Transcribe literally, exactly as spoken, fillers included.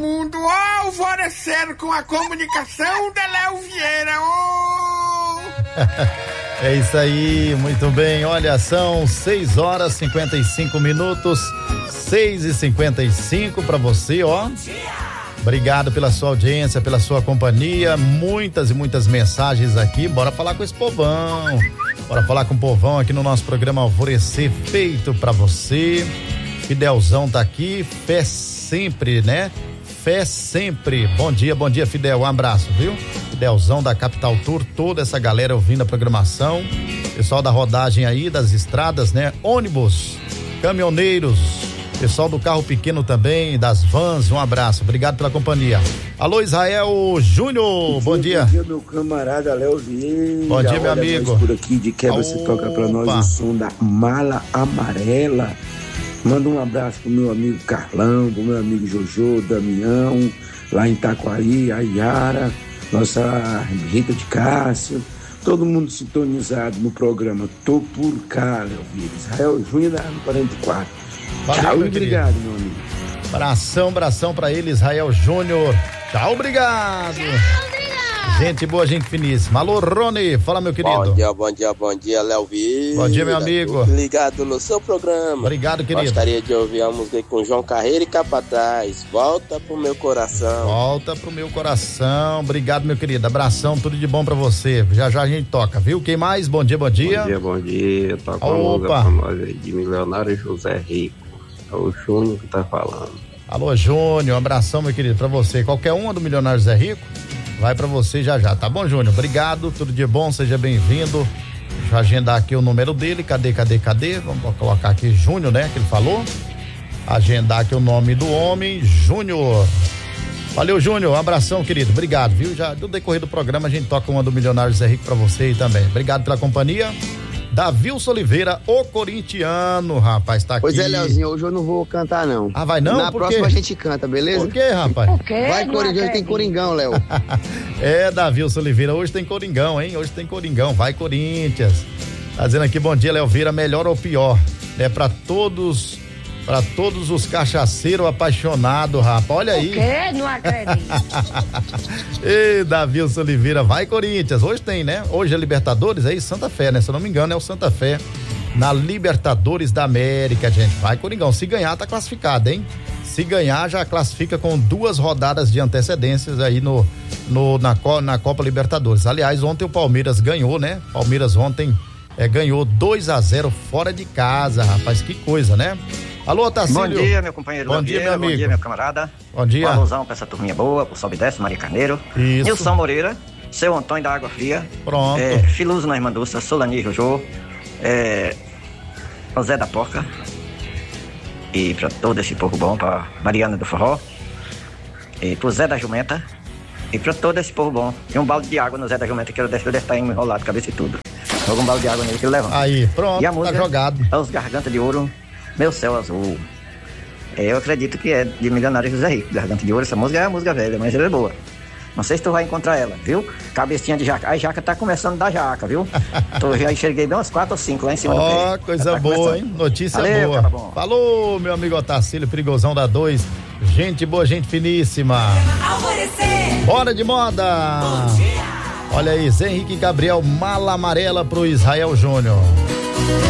mundo, oh, alvorecer com a comunicação de Léo Vieira, oh! É isso aí, muito bem. Olha, são seis horas e cinquenta e cinco minutos, seis e cinquenta e cinco para você, ó. Obrigado pela sua audiência, pela sua companhia. Muitas e muitas mensagens aqui. Bora falar com esse povão. Bora falar com o povão aqui no nosso programa Alvorecer, feito pra você. Fidelzão tá aqui, fé sempre, né? Fé sempre. Bom dia, bom dia, Fidel. Um abraço, viu? Fidelzão da Capital Tour, toda essa galera ouvindo a programação. Pessoal da rodagem aí, das estradas, né? Ônibus, caminhoneiros, pessoal do carro pequeno também, das vans, um abraço. Obrigado pela companhia. Alô, Israel Júnior, bom dia. Bom dia, meu camarada Léo Vieira. Bom dia, meu amigo. Por aqui de quebra, você toca pra nós o som da Mala Amarela. Manda um abraço pro meu amigo Carlão, pro meu amigo Jojo, Damião, lá em Taquari, a Yara, nossa Rita de Cássio, todo mundo sintonizado no programa Tô Por Cá, Léo Vieira. Israel Júnior da quarenta e quatro. Valeu, tchau meu e obrigado, meu amigo. Abração, abração pra ele, Israel Júnior. Tchau, obrigado. Tchau, obrigado. Gente boa, gente finíssima. Alô, Rony, fala, meu querido. Bom dia, bom dia, bom dia, Léo Vieira. Bom dia, meu amigo. Ligado no seu programa. Obrigado, querido. Gostaria de ouvir a música com João Carreira e Capataz. Volta pro meu coração. Volta pro meu coração. Obrigado, meu querido. Abração, tudo de bom pra você. Já já a gente toca, viu? Quem mais? Bom dia, bom dia. Bom dia, bom dia. Toca uma música pra nós aí de Milionário José Rico. É o Júnior que tá falando. Alô, Júnior, um abração, meu querido, pra você. Qualquer uma do Milionário José Rico, vai pra você já já, tá bom, Júnior? Obrigado, tudo de bom, seja bem-vindo. Deixa eu agendar aqui o número dele, cadê, cadê, cadê? Vamos colocar aqui Júnior, né, que ele falou. Agendar aqui o nome do homem, Júnior. Valeu, Júnior, um abração, querido, obrigado, viu? Já no decorrer do programa a gente toca uma do Milionário José Rico pra você aí também. Obrigado pela companhia. Davilson Oliveira, o corintiano, rapaz, tá aqui. Pois é, Leozinho, hoje eu não vou cantar, não. Ah, vai não? Na Por próxima quê? a gente canta, beleza? Por quê, rapaz? Por quê? Vai, Coringão, hoje tem Coringão, Léo. É, Davilson Oliveira, hoje tem Coringão, hein? Hoje tem Coringão, vai Corinthians. Tá dizendo aqui, bom dia, Léo Vieira, melhor ou pior, né? Pra todos, pra todos os cachaceiros apaixonados, rapaz, olha aí. O quê? Não acredito. Ei, Davilson Oliveira, vai Corinthians, hoje tem, né? Hoje é Libertadores, aí Santa Fé, né? Se eu não me engano é o Santa Fé na Libertadores da América, gente, vai Coringão, se ganhar tá classificado, hein? Se ganhar já classifica com duas rodadas de antecedências aí no, no na, na Copa Libertadores. Aliás, ontem o Palmeiras ganhou, né? Palmeiras ontem é, ganhou dois a zero fora de casa, rapaz, que coisa, né? Alô, Tacílio. Bom dia, meu companheiro. Bom dia, meu amigo. Bom dia, meu camarada. Bom dia. Um alusão pra essa turminha boa, pro Sobe e Desce, Maria Carneiro. Isso. Nilson Moreira, seu Antônio da Água Fria. Pronto. É, Filuso na Irmã Dulce, Solani Jojo. É, o Zé da Porca. E pra todo esse povo bom, pra Mariana do Forró. E pro Zé da Jumenta. E pra todo esse povo bom. E um balde de água no Zé da Jumenta, que eu deve estar enrolado, cabeça e tudo. Joga um balde de água nele que eu levanto. Aí, pronto, e a música tá jogado. É os Garganta de Ouro, Meu Céu Azul. Eu acredito que é de Milionário José Rico. Garganta de Ouro, essa música é a música velha, mas ela é boa. Não sei se tu vai encontrar ela, viu? Cabecinha de jaca. A jaca tá começando da jaca, viu? Tô, já enxerguei bem umas quatro ou cinco lá em cima oh, do pé. Ó, coisa tá boa, começando. hein? Notícia Valeu, boa. cara bom. Falou, meu amigo Otacílio, perigosão da dois. Gente boa, gente finíssima. Bora de moda. Bom dia. Olha aí, Zé Henrique Gabriel, Mala Amarela pro Israel Júnior.